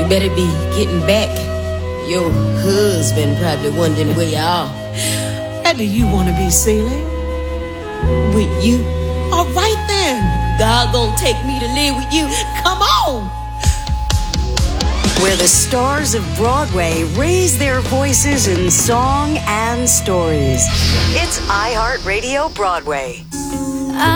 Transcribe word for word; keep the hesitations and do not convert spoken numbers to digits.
better be getting back. Your husband probably wondering where you are. Where do you want to be, Celie? With you. All right then. God gonna take me to live with you. Come on. Where the stars of Broadway raise their voices in song and stories. It's iHeartRadio Broadway.